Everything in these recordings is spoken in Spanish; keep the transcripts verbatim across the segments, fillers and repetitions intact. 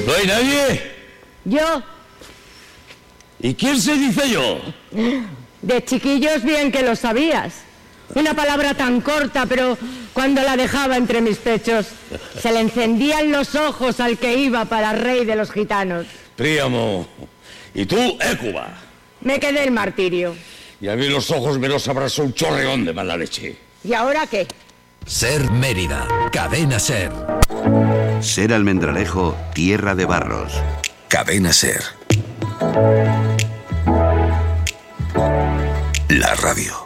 ¿No hay nadie? Yo. ¿Y quién se dice yo? De chiquillos bien que lo sabías. Una palabra tan corta, pero cuando la dejaba entre mis pechos, se le encendían los ojos al que iba para rey de los gitanos. Príamo. ¿Y tú, Hécuba? Me quedé el martirio. Y a mí los ojos me los abrasó un chorreón de mala leche. ¿Y ahora qué? Ser Mérida, Cadena Ser. Ser Almendralejo, tierra de barros. Cadena Ser. La radio.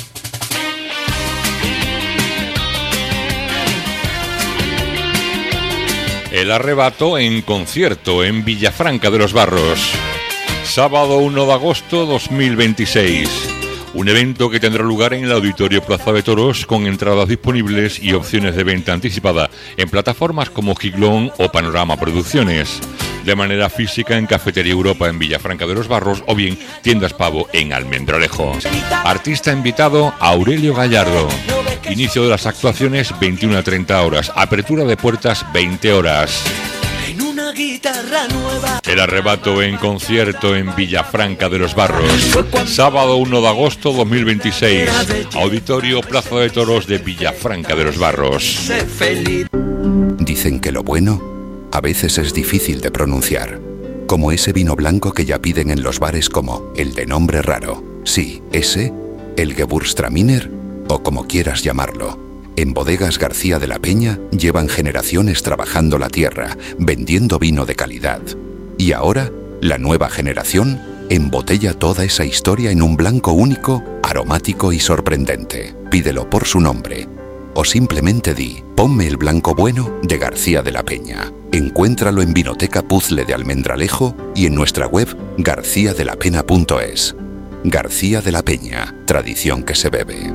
El Arrebato en concierto en Villafranca de los Barros. Sábado uno de agosto dos mil veintiséis. Un evento que tendrá lugar en el Auditorio Plaza de Toros con entradas disponibles y opciones de venta anticipada en plataformas como Giglón o Panorama Producciones. De manera física en Cafetería Europa en Villafranca de los Barros o bien Tiendas Pavo en Almendralejo. Artista invitado Aurelio Gallardo. Inicio de las actuaciones veintiuna a treinta horas. Apertura de puertas veinte horas. El Arrebato en concierto en Villafranca de los Barros. Sábado uno de agosto dos mil veintiséis. Auditorio Plaza de Toros de Villafranca de los Barros. Dicen que lo bueno a veces es difícil de pronunciar. Como ese vino blanco que ya piden en los bares como el de nombre raro. Sí, ese, el Gewürztraminer o como quieras llamarlo. En Bodegas García de la Peña llevan generaciones trabajando la tierra, vendiendo vino de calidad. Y ahora, la nueva generación embotella toda esa historia en un blanco único, aromático y sorprendente. Pídelo por su nombre. O simplemente di, ponme el blanco bueno de García de la Peña. Encuéntralo en Vinoteca Puzzle de Almendralejo y en nuestra web garcía de la pena punto es. García de la Peña, tradición que se bebe.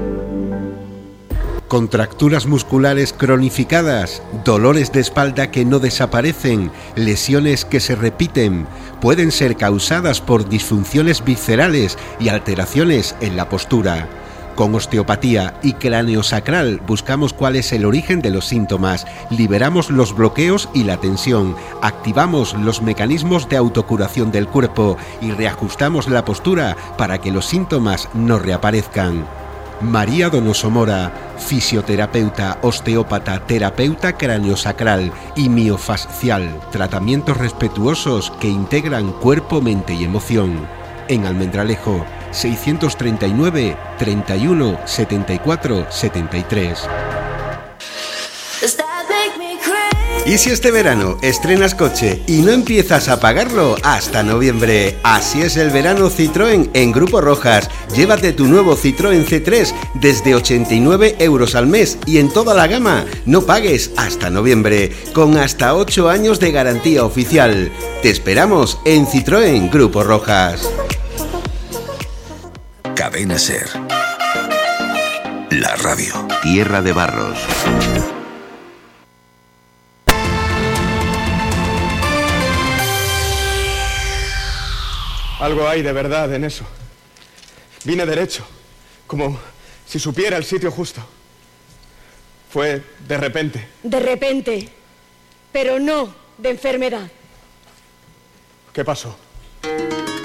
Contracturas musculares cronificadas, dolores de espalda que no desaparecen, lesiones que se repiten, pueden ser causadas por disfunciones viscerales y alteraciones en la postura. Con osteopatía y craneosacral buscamos cuál es el origen de los síntomas, liberamos los bloqueos y la tensión, activamos los mecanismos de autocuración del cuerpo y reajustamos la postura para que los síntomas no reaparezcan. María Donoso Mora, fisioterapeuta, osteópata, terapeuta craneosacral y miofascial. Tratamientos respetuosos que integran cuerpo, mente y emoción. En Almendralejo, seiscientos treinta y nueve, treinta y uno, setenta y cuatro, setenta y tres. ¿Y si este verano estrenas coche y no empiezas a pagarlo hasta noviembre? Así es el verano Citroën en Grupo Rojas. Llévate tu nuevo Citroën C tres desde ochenta y nueve euros al mes y en toda la gama no pagues hasta noviembre, con hasta ocho años de garantía oficial. Te esperamos en Citroën Grupo Rojas. Cadena Ser. La radio. Tierra de barros. Algo hay de verdad en eso. Vine derecho, como si supiera el sitio justo. Fue de repente. De repente, pero no de enfermedad. ¿Qué pasó?